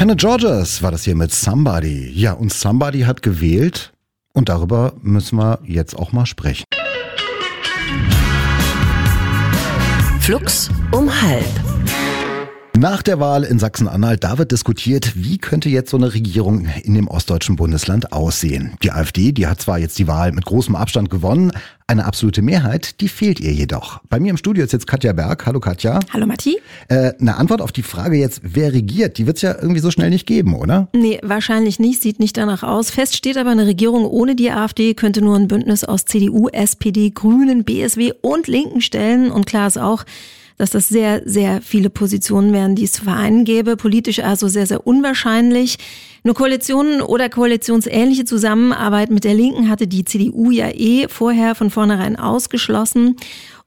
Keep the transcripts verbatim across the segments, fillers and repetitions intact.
Hannah Georges war das hier mit Somebody. Ja, und Somebody hat gewählt und darüber müssen wir jetzt auch mal sprechen. Flux um halb. Nach der Wahl in Sachsen-Anhalt, da wird diskutiert, wie könnte jetzt so eine Regierung in dem ostdeutschen Bundesland aussehen. Die AfD, die hat zwar jetzt die Wahl mit großem Abstand gewonnen, eine absolute Mehrheit, die fehlt ihr jedoch. Bei mir im Studio ist jetzt Katja Berg. Hallo Katja. Hallo Matti. Äh, eine Antwort auf die Frage jetzt, wer regiert, die wird es ja irgendwie so schnell nicht geben, oder? Nee, wahrscheinlich nicht, sieht nicht danach aus. Fest steht aber, eine Regierung ohne die AfD könnte nur ein Bündnis aus C D U, S P D, Grünen, B S W und Linken stellen. Und klar ist auch, dass das sehr, sehr viele Positionen wären, die es zu vereinen gäbe. Politisch also sehr, sehr unwahrscheinlich. Eine Koalition oder koalitionsähnliche Zusammenarbeit mit der Linken hatte die C D U ja eh vorher von vornherein ausgeschlossen.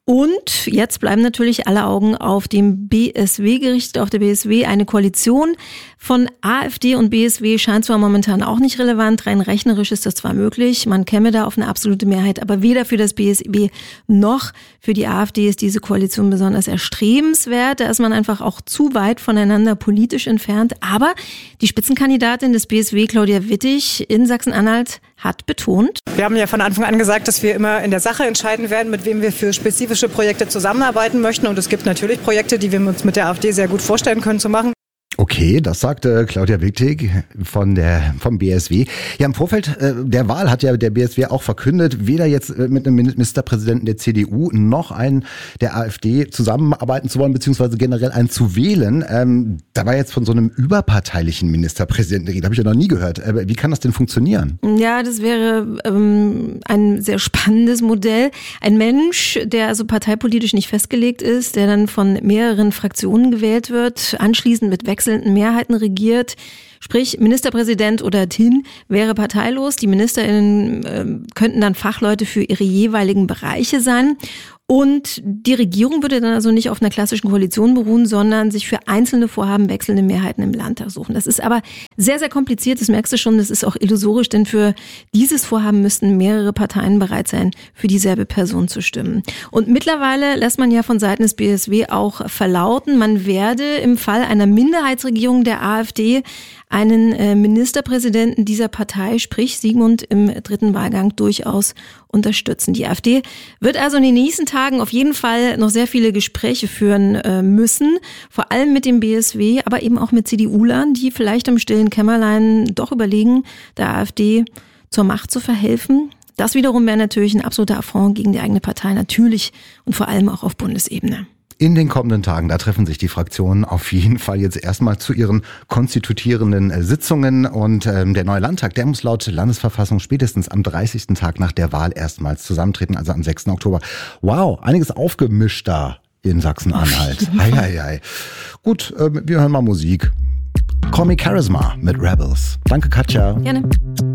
Und jetzt bleiben natürlich alle Augen auf dem B S W gerichtet, auf der B S W. Eine Koalition von AfD und B S W scheint zwar momentan auch nicht relevant, rein rechnerisch ist das zwar möglich, man käme da auf eine absolute Mehrheit, aber weder für das B S W noch für die AfD ist diese Koalition besonders erstrebenswert. Da ist man einfach auch zu weit voneinander politisch entfernt. Aber die Spitzenkandidatin des B S W, Claudia Wittig, in Sachsen-Anhalt hat betont: Wir haben ja von Anfang an gesagt, dass wir immer in der Sache entscheiden werden, mit wem wir für spezifische Projekte zusammenarbeiten möchten. Und es gibt natürlich Projekte, die wir uns mit der AfD sehr gut vorstellen können zu machen. Okay, das sagte Claudia Wittig von der, vom B S W. Ja, im Vorfeld äh, der Wahl hat ja der B S W auch verkündet, weder jetzt äh, mit einem Ministerpräsidenten der C D U noch einen der AfD zusammenarbeiten zu wollen, beziehungsweise generell einen zu wählen. Ähm, da war jetzt von so einem überparteilichen Ministerpräsidenten reden, habe ich ja noch nie gehört. Äh, wie kann das denn funktionieren? Ja, das wäre ähm, ein sehr spannendes Modell. Ein Mensch, der also parteipolitisch nicht festgelegt ist, der dann von mehreren Fraktionen gewählt wird, anschließend mit wechselnden Mehrheiten regiert, sprich Ministerpräsident oder T I N wäre parteilos. Die MinisterInnen äh, könnten dann Fachleute für ihre jeweiligen Bereiche sein. Und die Regierung würde dann also nicht auf einer klassischen Koalition beruhen, sondern sich für einzelne Vorhaben wechselnde Mehrheiten im Landtag suchen. Das ist aber sehr, sehr kompliziert, das merkst du schon, das ist auch illusorisch, denn für dieses Vorhaben müssten mehrere Parteien bereit sein, für dieselbe Person zu stimmen. Und mittlerweile lässt man ja von Seiten des B S W auch verlauten, man werde im Fall einer Minderheitsregierung der AfD einen äh, Ministerpräsidenten dieser Partei, sprich Sigmund im dritten Wahlgang, durchaus unterstützen. Die AfD wird also in den nächsten Tagen auf jeden Fall noch sehr viele Gespräche führen äh, müssen, vor allem mit dem B S W, aber eben auch mit C D U-Lern, die vielleicht im stillen Kämmerlein doch überlegen, der AfD zur Macht zu verhelfen. Das wiederum wäre natürlich ein absoluter Affront gegen die eigene Partei, natürlich und vor allem auch auf Bundesebene. In den kommenden Tagen, da treffen sich die Fraktionen auf jeden Fall jetzt erstmal zu ihren konstituierenden äh, Sitzungen und ähm, der neue Landtag, der muss laut Landesverfassung spätestens am dreißigsten Tag nach der Wahl erstmals zusammentreten, also am sechsten Oktober. Wow, einiges aufgemischt da in Sachsen-Anhalt. Hei, hei, hei. Gut, äh, wir hören mal Musik. Call Me Charisma mit Rebels. Danke, Katja. Gerne.